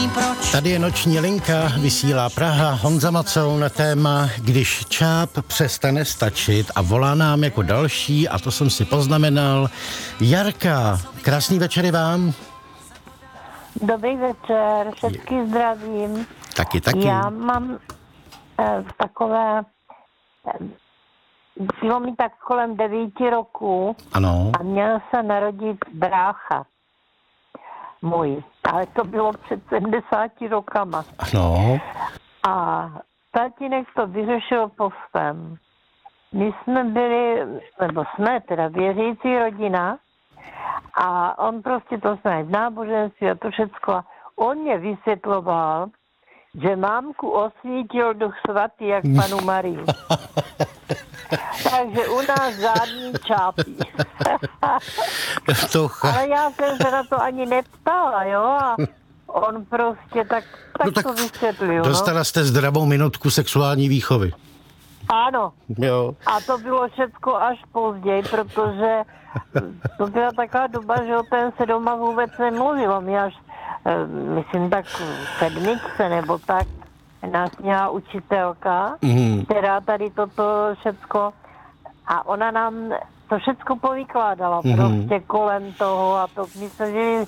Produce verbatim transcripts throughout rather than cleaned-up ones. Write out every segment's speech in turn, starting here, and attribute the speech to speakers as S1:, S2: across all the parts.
S1: neví proč.
S2: Tady je noční linka, vysílá Praha, Honza Macoun na téma, když čáp přestane stačit, a volá nám jako další, a to jsem si poznamenal, Jarka. Krásný večer i vám.
S3: Dobrý večer, všetky zdravím.
S2: Taky, taky.
S3: Já mám eh, takové, eh, bylo mi tak kolem devíti roků.
S2: Ano.
S3: A měl se narodit brácha můj, ale to bylo před sedmdesáti rokama.
S2: Ano.
S3: A tatínek to vyřešil po svém. My jsme byli, nebo jsme teda věřící rodina, a on prostě to zná v náboženství a to všecko. A on mě vysvětloval, že mámku osvítil Duch Svatý jak panu Marii. Takže u nás žádný čápí. Ale já jsem se na to ani neptala, jo? A on prostě tak, tak, no tak to vysvětlil.
S2: Dostala jste zdravou minutku sexuální výchovy.
S3: Ano.
S2: Jo.
S3: A to bylo všecko až později, protože to byla taková doba, že o ten se doma vůbec nemluvilo. Mě až, myslím, tak v sedmičce nebo tak nás měla učitelka, mm. která tady toto všecko, a ona nám to všecko povykládala, mm. prostě kolem toho, a to my jsme žili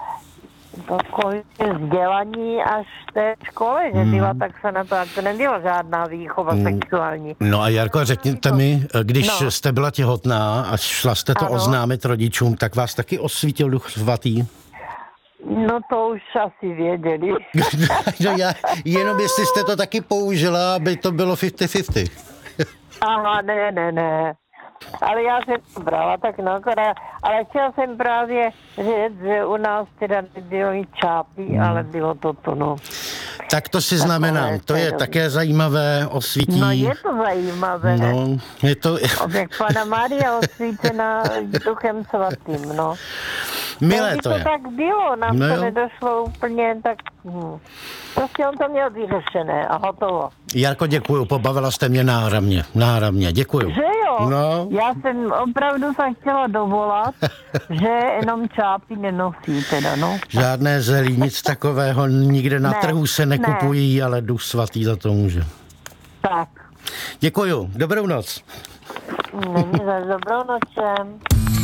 S3: takové vzdělaní až v té škole, že
S2: mm.
S3: byla, tak se na to, to nebyla žádná výchova mm. sexuální.
S2: No a Jarko, řekněte mi, když
S3: no.
S2: jste byla těhotná a šla jste to ano. oznámit rodičům, tak vás taky osvítil Duch Svatý?
S3: No to už asi věděli.
S2: No já, jenom jestli jste to taky použila, aby to bylo padesát na padesát.
S3: Aha, ne, ne, ne. Ale já jsem to brala tak nakonec. Ale chtěla jsem právě říct, že u nás teda nebylo i čápí, hmm. ale bylo toto, no.
S2: Tak to si znamenám, to je také zajímavé, osvítí.
S3: No je to zajímavé.
S2: No, je to...
S3: Jak Pana Maria osvícená Duchem Svatým, no.
S2: Milé to,
S3: to
S2: je.
S3: tak bylo, nám
S2: no
S3: to
S2: jo.
S3: nedošlo úplně tak... Hm. Prostě on to měl vyřešené a hotovo.
S2: Jarko, děkuju, pobavila jste mě náramně, náramně, děkuju.
S3: Že jo?
S2: No.
S3: Já jsem opravdu se chtěla dovolat, že jenom čápy nenosí teda, no.
S2: Žádné zelí, nic takového, nikde na
S3: ne,
S2: trhu se nekupují, ne. ale Duch Svatý za to může.
S3: Tak.
S2: Děkuju, dobrou noc.
S3: Není za dobrou nočem.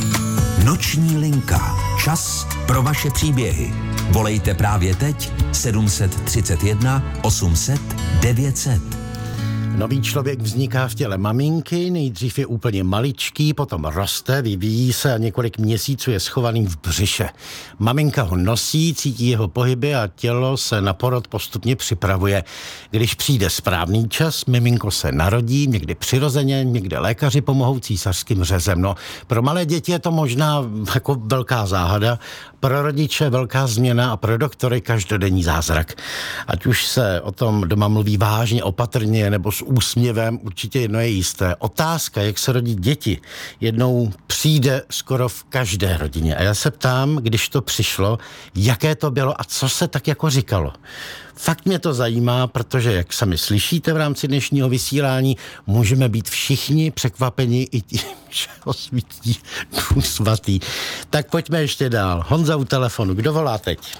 S4: Noční linka. Čas pro vaše příběhy. Volejte právě teď sedm set třicet jedna osm set devět set.
S2: Nový člověk vzniká v těle maminky, nejdřív je úplně maličký, potom roste, vyvíjí se a několik měsíců je schovaný v břiše. Maminka ho nosí, cítí jeho pohyby a tělo se na porod postupně připravuje. Když přijde správný čas, miminko se narodí, někdy přirozeně, někde lékaři pomohou císařským řezem. No, pro malé děti je to možná jako velká záhada, pro rodiče velká změna a pro doktory každodenní zázrak. Ať už se o tom doma mluví vážně, opatrně nebo s úsměvem, určitě jedno je jisté. Otázka, jak se rodí děti, jednou přijde skoro v každé rodině. A já se ptám, když to přišlo, jaké to bylo a co se tak jako říkalo. Fakt mě to zajímá, protože, jak sami slyšíte v rámci dnešního vysílání, můžeme být všichni překvapeni i tím, že osvítí Duch Svatý. Tak pojďme ještě dál. Honza u telefonu, kdo volá teď?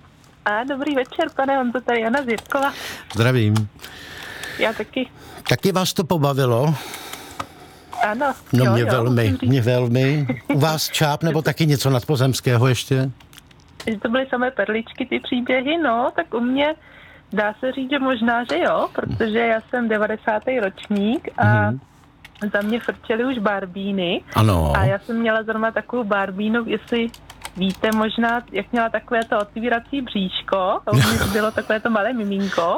S5: A dobrý večer, pane Honzo, tady Jana Zvětkova.
S2: Zdravím.
S5: Já taky.
S2: Taky vás to pobavilo?
S5: Ano.
S2: No
S5: jo,
S2: mě
S5: jo,
S2: velmi, mě velmi. U vás čáp nebo taky něco nadpozemského ještě?
S5: Že to byly samé perličky, ty příběhy, no, tak u mě dá se říct, že možná, že jo, protože já jsem devadesátý ročník a mm. za mě frčely už barbíny.
S2: Ano.
S5: A já jsem měla zrovna takovou barbínu, jestli víte možná, jak měla takové to otvírací bříško, a u mě bylo takové to malé miminko.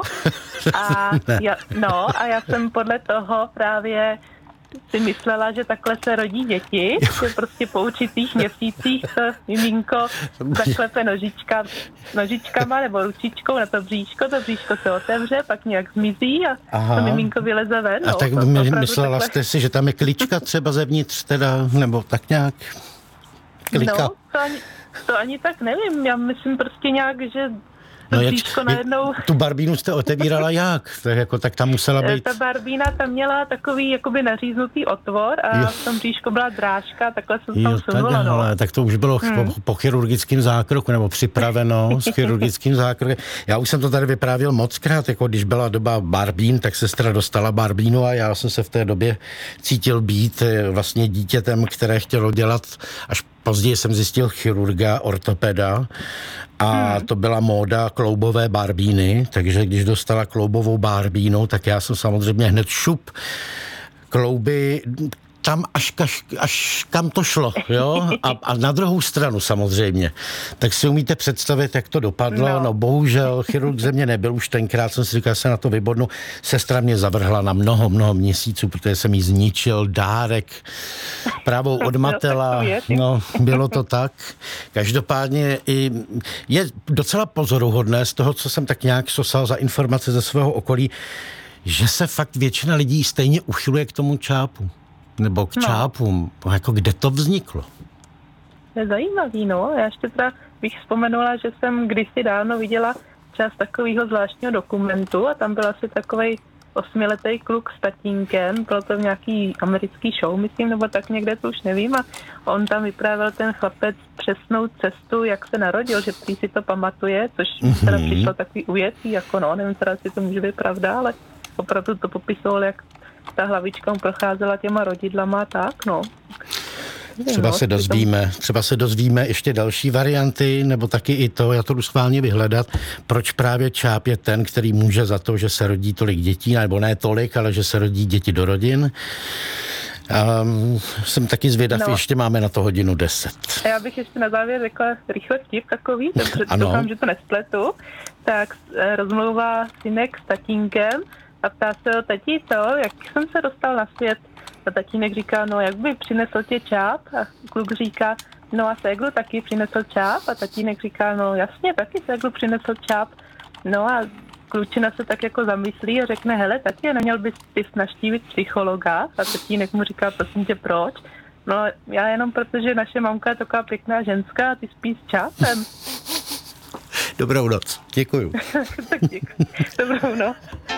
S5: A já, no, a já jsem podle toho právě si myslela, že takhle se rodí děti, že prostě po určitých měsících to miminko zaklepe nožička, nožičkama nebo ručičkou na to bříško, to bříško se otevře, pak nějak zmizí a Aha. to miminko vyleze ven.
S2: A
S5: no,
S2: tak
S5: to,
S2: my,
S5: to
S2: myslela
S5: takhle...
S2: jste si, že tam je klička třeba zevnitř teda, nebo tak nějak? Klika.
S5: No, to ani, to ani tak nevím, já myslím prostě nějak, že to
S2: no
S5: bříško najednou...
S2: Tu barbínu jste otevírala jak? Tak, jako, tak tam musela být...
S5: Ta barbína tam měla takový jakoby naříznutý otvor a
S2: jo.
S5: v tom bříšku byla drážka, takhle jsem
S2: jo,
S5: tam sunula, no.
S2: Tak to už bylo hmm. po, po chirurgickém zákroku, nebo připraveno s chirurgickým zákrokem. Já už jsem to tady vyprávěl mockrát, jako když byla doba barbín, tak sestra dostala barbínu a já jsem se v té době cítil být vlastně dítětem, které chtělo dělat, až později jsem zjistil chirurga, ortopeda a hmm. to byla móda kloubové barbíny, takže když dostala kloubovou barbínu, tak já jsem samozřejmě hned šup klouby tam až, kaž, až kam to šlo, jo? A, a na druhou stranu samozřejmě. Tak si umíte představit, jak to dopadlo? No, no bohužel, chirurg ze mě nebyl, už tenkrát jsem si říkal, se na to vybodnu. Sestra mě zavrhla na mnoho, mnoho měsíců, protože jsem jí zničil dárek právou odmatela. No, bylo to tak. Každopádně i je docela pozoruhodné z toho, co jsem tak nějak sosal za informace ze svého okolí, že se fakt většina lidí stejně uchyluje k tomu čápu. Nebo k čápům. No. Jako kde to vzniklo?
S5: To je zajímavý, no. Já ještě teda bych vzpomenula, že jsem kdysi dávno viděla část takového zvláštního dokumentu a tam byl asi takovej osmiletý kluk s tatínkem, bylo to v nějaký americký show, myslím, nebo tak někde, to už nevím, a on tam vyprávěl ten chlapec přesnou cestu, jak se narodil, že prý si to pamatuje, což mm-hmm. teda přišlo takový ujetý, jako no, nevím, teda si to může být pravda, ale opravdu to popisoval, jak ta hlavička mu procházela těma rodidlama a tak, no.
S2: Třeba no, se dozvíme, to... třeba se dozvíme ještě další varianty, nebo taky i to, já to jdu schválně vyhledat, proč právě čáp je ten, který může za to, že se rodí tolik dětí, nebo ne tolik, ale že se rodí děti do rodin. Um, jsem taky zvědav, no. Ještě máme na to hodinu deset.
S5: A já bych ještě na závěr řekla rychle vtip takový, protože doufám, že to nespletu. Tak rozmlouvá synek s tatínkem a ptá se ho, tati, co, jak jsem se dostal na svět? A tatínek říká, no jak by přinesl tě čáp? A kluk říká, no a séglu taky přinesl čáp? A tatínek říká, no jasně, taky séglu přinesl čáp. No a klučina se tak jako zamyslí a řekne, hele, tati, neměl bys ty navštívit psychologa? A tatínek mu říká, prosím tě, proč? No já jenom protože naše mamka je taková pěkná ženská a ty spíš s čápem.
S2: Dobrou noc, děkuju.
S5: Tak děkuji. Dobrou noc.